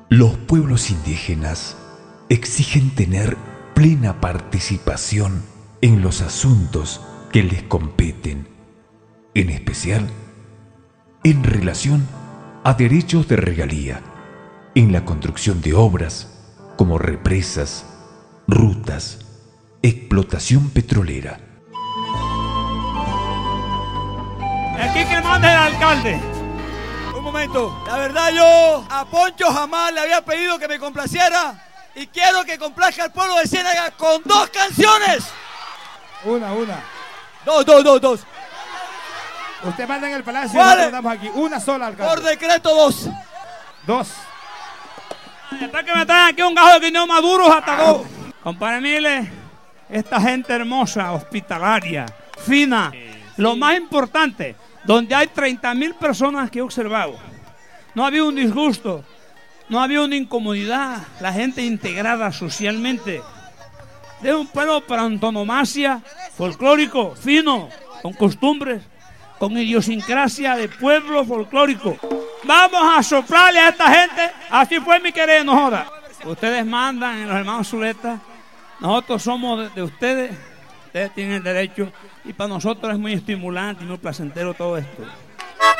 Los pueblos indígenas exigen tener plena participación en los asuntos que les competen, en especial en relación a derechos de regalía, en la construcción de obras como represas, rutas, explotación petrolera. Aquí que manda el alcalde. Un momento, la verdad yo a Poncho jamás le había pedido que me complaciera y quiero que complazca al pueblo de Ciénaga con 2 canciones. Una. Dos. Usted manda en el palacio y ¿Cuál? nosotros damos aquí. Una sola, alcalde. Por decreto 2. 2. Hasta que me traen aquí un gajo de guineo maduro hasta go. Compadre Miles, esta gente hermosa, hospitalaria, fina, lo más importante, donde hay 30.000 personas que he observado. No había un disgusto, no había una incomodidad, la gente integrada socialmente. Es un pueblo por antonomasia, folclórico, fino, con costumbres, con idiosincrasia de pueblo folclórico. Vamos a soplarle a esta gente, así fue mi querer, no joda. Ustedes mandan en los hermanos Zuleta, nosotros somos de ustedes, ustedes tienen el derecho, y para nosotros es muy estimulante y muy placentero todo esto.